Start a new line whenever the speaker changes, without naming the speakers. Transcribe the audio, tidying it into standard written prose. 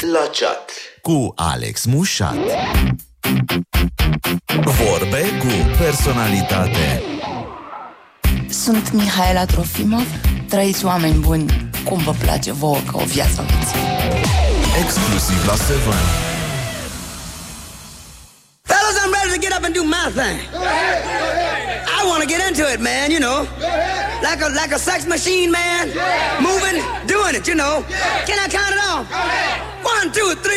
la chat
cu Alex Mușat. Vorbe cu personalitate.
Sunt Mihaela Trofimov. Trăiți, oameni buni, cum vă place vouă ca o viață vieții.
Exclusiv la 7.
Fellas, I'm ready to get up and do my thing. I want to get into it, man, you know. Like a sex machine, man. Moving, doing it, you know. Can I count it off? 1, 2, 3.